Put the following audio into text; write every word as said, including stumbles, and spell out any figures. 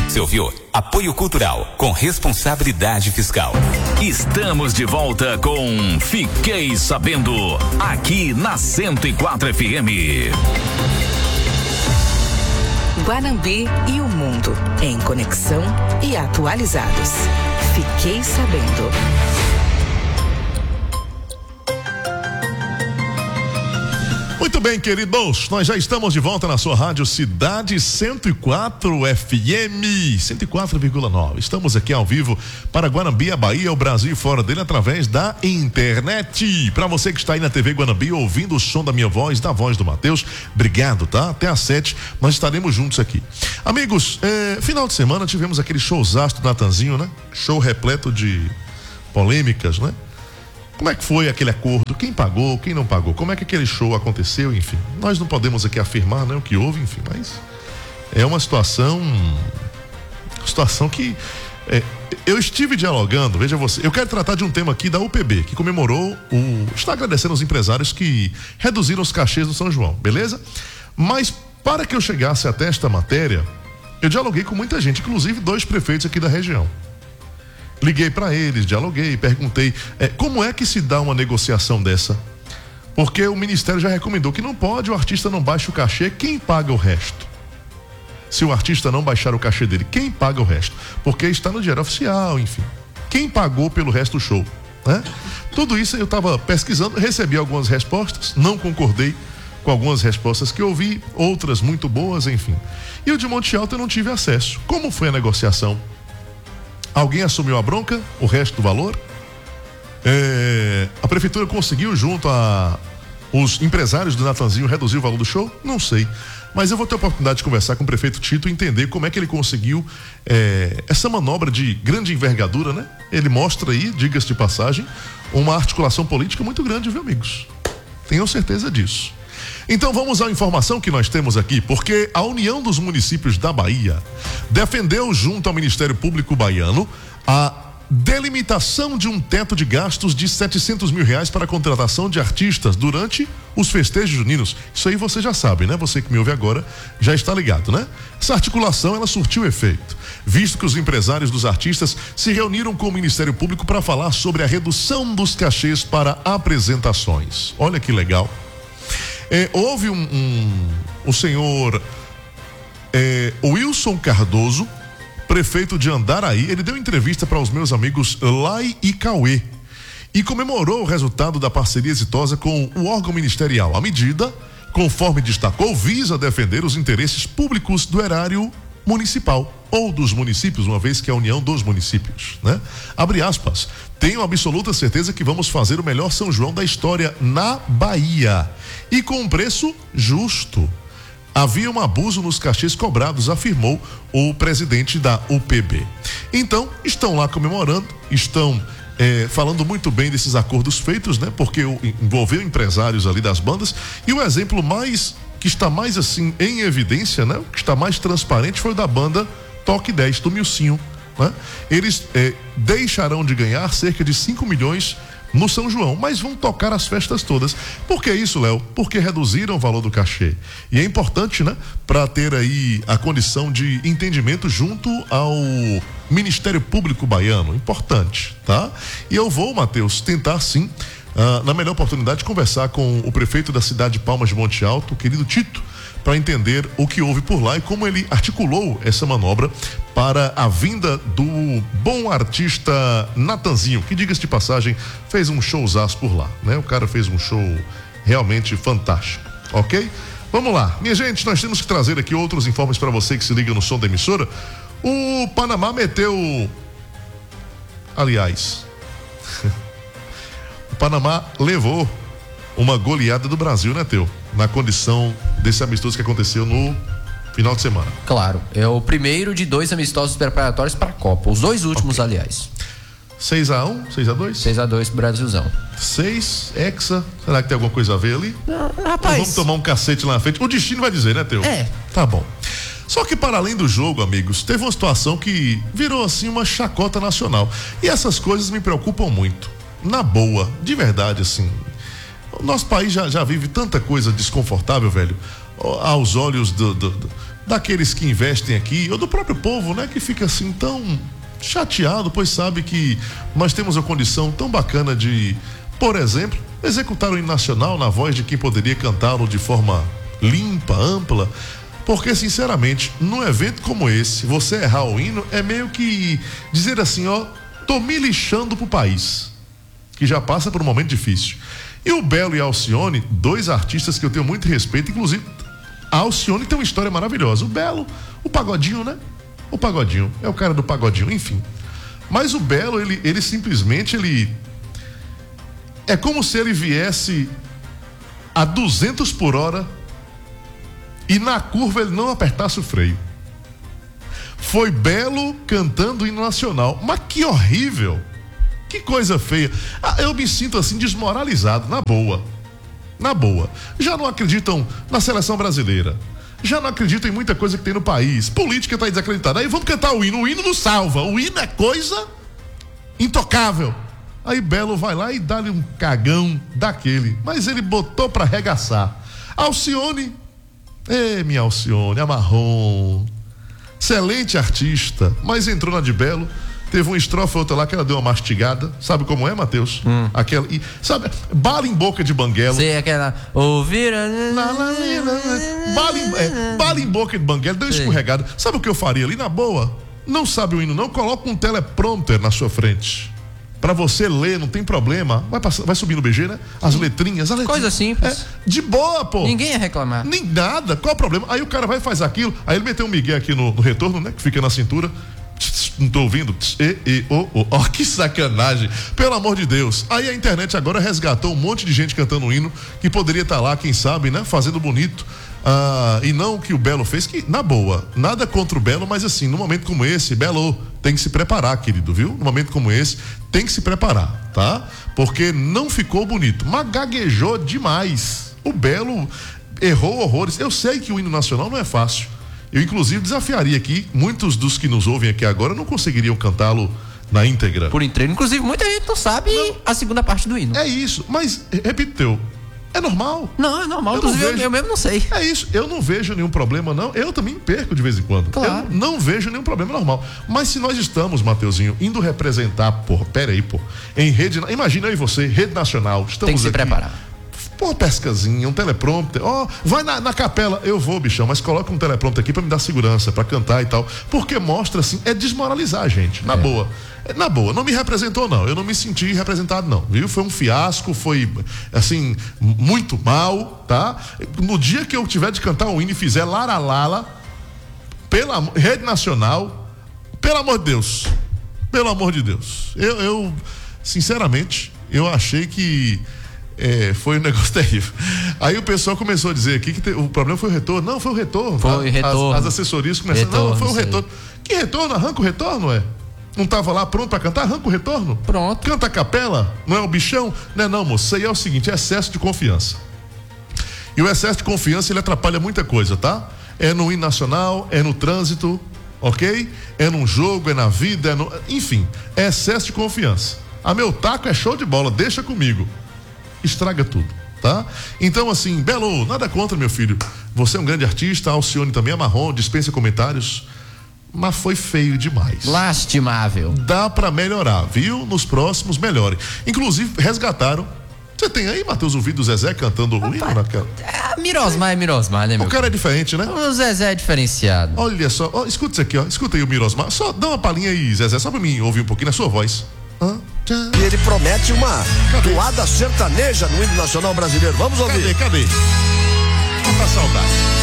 Você ouviu? Apoio Cultural com responsabilidade fiscal. Estamos de volta com Fiquei Sabendo, aqui na cento e quatro F M. Guanambi e o mundo em conexão e atualizados. Fiquei Sabendo. Muito bem, queridos, nós já estamos de volta na sua rádio Cidade cento e quatro F M, cento e quatro vírgula nove. Estamos aqui ao vivo para Guanambi, a Bahia, o Brasil e fora dele através da internet. Para você que está aí na T V Guanambi ouvindo o som da minha voz, da voz do Matheus, obrigado, tá? Até às sete nós estaremos juntos aqui. Amigos, é, final de semana tivemos aquele showzaço do Natanzinho, né? Show repleto de polêmicas, né? Como é que foi aquele acordo? Quem pagou, quem não pagou? Como é que aquele show aconteceu? Enfim, nós não podemos aqui afirmar, né, o que houve, enfim, mas é uma situação, situação que é, eu estive dialogando, veja você, eu quero tratar de um tema aqui da U P B, que comemorou o, está agradecendo aos empresários que reduziram os cachês do São João, beleza? Mas para que eu chegasse até esta matéria, eu dialoguei com muita gente, inclusive dois prefeitos aqui da região. Liguei para eles, dialoguei, perguntei é, como é que se dá uma negociação dessa? Porque o Ministério já recomendou que não pode, o artista não baixa o cachê, quem paga o resto? Se o artista não baixar o cachê dele, quem paga o resto? Porque está no Diário Oficial, enfim. Quem pagou pelo resto do show? Né? Tudo isso eu estava pesquisando, recebi algumas respostas, não concordei com algumas respostas que ouvi, outras muito boas, enfim. E o de Monte Alto eu não tive acesso. Como foi a negociação? Alguém assumiu a bronca? O resto do valor? É, a prefeitura conseguiu, junto a os empresários do Natanzinho, reduzir o valor do show? Não sei. Mas eu vou ter a oportunidade de conversar com o prefeito Tito e entender como é que ele conseguiu é, essa manobra de grande envergadura, né? Ele mostra aí, diga-se de passagem, uma articulação política muito grande, viu, amigos? Tenham certeza disso. Então vamos à informação que nós temos aqui, porque a União dos Municípios da Bahia defendeu junto ao Ministério Público Baiano a delimitação de um teto de gastos de setecentos mil reais para a contratação de artistas durante os festejos juninos. Isso aí você já sabe, né? Você que me ouve agora já está ligado, né? Essa articulação, ela surtiu efeito, visto que os empresários dos artistas se reuniram com o Ministério Público para falar sobre a redução dos cachês para apresentações. Olha que legal. É, houve um, um o senhor é, Wilson Cardoso, prefeito de Andaraí, ele deu entrevista para os meus amigos Lai e Cauê e comemorou o resultado da parceria exitosa com o órgão ministerial. A medida, conforme destacou, visa defender os interesses públicos do erário municipal ou dos municípios, uma vez que é a união dos municípios, né? Abre aspas, tenho absoluta certeza que vamos fazer o melhor São João da história na Bahia e com um preço justo. Havia um abuso nos cachês cobrados, afirmou o presidente da U P B. Então, estão lá comemorando, estão é, falando muito bem desses acordos feitos, né? Porque envolveu empresários ali das bandas e o exemplo mais que está mais assim em evidência, né? O que está mais transparente foi o da banda Toque dez, do Milcinho, né? Eles é, deixarão de ganhar cerca de cinco milhões no São João, mas vão tocar as festas todas. Por que isso, Léo? Porque reduziram o valor do cachê. E é importante, né? Para ter aí a condição de entendimento junto ao Ministério Público Baiano. Importante, tá? E eu vou, Matheus, tentar sim, uh, na melhor oportunidade, conversar com o prefeito da cidade de Palmas de Monte Alto, o querido Tito, para entender o que houve por lá e como ele articulou essa manobra para a vinda do bom artista Natanzinho, que, diga-se de passagem, fez um showzaço por lá, né? O cara fez um show realmente fantástico, ok? Vamos lá, minha gente, nós temos que trazer aqui outros informes para você que se liga no som da emissora. O Panamá meteu, aliás, o Panamá levou uma goleada do Brasil, né, Teu? Na condição desse amistoso que aconteceu no final de semana. Claro, é o primeiro de dois amistosos preparatórios para a Copa, os dois últimos, okay. Aliás. seis a um, seis a dois? seis a dois pro Brasilzão. seis, Hexa, será que tem alguma coisa a ver ali? Não, rapaz. Ou vamos tomar um cacete lá na frente? O destino vai dizer, né, Teu? É. Tá bom. Só que para além do jogo, amigos, teve uma situação que virou assim uma chacota nacional. E essas coisas me preocupam muito. Na boa, de verdade, assim. O nosso país já, já vive tanta coisa desconfortável, velho, aos olhos do, do, do, daqueles que investem aqui, ou do próprio povo, né? Que fica assim tão chateado, pois sabe que nós temos uma condição tão bacana de, por exemplo, executar o hino nacional na voz de quem poderia cantá-lo de forma limpa, ampla, porque sinceramente, num evento como esse, você errar o hino é meio que dizer assim, ó, tô me lixando pro país, que já passa por um momento difícil. E o Belo e a Alcione, dois artistas que eu tenho muito respeito, inclusive a Alcione tem uma história maravilhosa, o Belo, o Pagodinho, né? O Pagodinho, é o cara do Pagodinho, enfim. Mas o Belo, ele, ele simplesmente, ele é como se ele viesse a duzentos por hora e na curva ele não apertasse o freio. Foi Belo cantando o hino nacional, mas que horrível, que coisa feia. Ah, eu me sinto assim desmoralizado, na boa, na boa. Já não acreditam na seleção brasileira, já não acreditam em muita coisa que tem no país, política está desacreditada, aí vamos cantar o hino, o hino não salva, o hino é coisa intocável. Aí Belo vai lá e dá-lhe um cagão daquele, mas ele botou pra arregaçar. Alcione, ê, minha Alcione, a marrom, excelente artista, mas entrou na de Belo, teve uma estrofe outra lá que ela deu uma mastigada, sabe como é, Matheus? Hum. Aquela, e, sabe, bala em boca de banguelo. Sei, aquela, ouvir bala em, é, bala em boca de banguelo, deu uma escorregada. Sabe o que eu faria ali, na boa? Não sabe o hino não, coloca um teleprompter na sua frente, pra você ler, não tem problema, vai, passar, vai subir no B G, né? As letrinhas, as letrinhas. Coisa simples. É, de boa, pô. Ninguém ia reclamar. Nem nada, qual o problema? Aí o cara vai e faz aquilo, aí ele meteu um migué aqui no, no retorno, né? Que fica na cintura. Não tô ouvindo. E, e, oh, oh. Oh, que sacanagem. Pelo amor de Deus. Aí a internet agora resgatou um monte de gente cantando um hino que poderia estar lá, quem sabe, né? Fazendo bonito. Ah, e não o que o Belo fez, que na boa, nada contra o Belo, mas assim, num momento como esse, Belo, tem que se preparar, querido, viu? Num momento como esse, tem que se preparar, tá? Porque não ficou bonito, mas gaguejou demais. O Belo errou horrores. Eu sei que o hino nacional não é fácil. Eu, inclusive, desafiaria aqui, muitos dos que nos ouvem aqui agora não conseguiriam cantá-lo na íntegra. Por inteiro. Inclusive, muita gente não sabe não. a segunda parte do hino. É isso, mas, repito, teu, é normal. Não, é normal. Eu Inclusive, vejo, eu mesmo não sei. É isso, eu não vejo nenhum problema, não. Eu também perco de vez em quando. Claro. Eu não vejo nenhum problema, normal. Mas se nós estamos, Mateuzinho, indo representar, porra, pera aí, pô, em rede, imagina eu e você, rede nacional, estamos Tem que se aqui, preparar. Pô, pescazinha, um teleprompter, ó, oh, vai na, na capela, eu vou, bichão, mas coloca um teleprompter aqui pra me dar segurança, pra cantar e tal, porque mostra assim, é desmoralizar a gente, na é. boa, na boa, não me representou não, eu não me senti representado não, viu, foi um fiasco, foi assim, muito mal, tá, no dia que eu tiver de cantar um hino e fizer Lara Lala, pela rede nacional, pelo amor de Deus, pelo amor de Deus, eu, eu sinceramente, eu achei que É, foi um negócio terrível. Aí o pessoal começou a dizer aqui que te, o problema foi o retorno. Não, foi o retorno. Foi o retorno. As, as assessorias começaram. Retorno, não, foi o retorno. Sei. Que retorno? Arranca o retorno, é? Não estava lá pronto para cantar? Arranca o retorno. Pronto. Canta a capela? Não é o bichão? Não é não, moço. Isso aí é o seguinte, é excesso de confiança. E o excesso de confiança, ele atrapalha muita coisa, tá? É no hino nacional, é no trânsito, ok? É num jogo, é na vida, é no... enfim, é excesso de confiança. A meu taco é show de bola, deixa comigo. Estraga tudo, tá? Então assim, Belo, nada contra, meu filho, você é um grande artista, a Alcione também é marrom, dispensa comentários, mas foi feio demais. Lastimável. Dá pra melhorar, viu? Nos próximos melhore. Inclusive resgataram, você tem aí, Matheus, o vídeo do Zezé cantando o hino naquela? É, Mirosmar é Mirosmar, né, meu? O cara é diferente, né? O Zezé é diferenciado. Olha só, ó, escuta isso aqui, ó, escuta aí o Mirosmar, só dá uma palhinha aí, Zezé, só pra mim ouvir um pouquinho na sua voz. Hã? E ele promete uma cadê? Toada sertaneja no hino nacional brasileiro. Vamos ouvir. Cadê, cadê? Quanta saudade.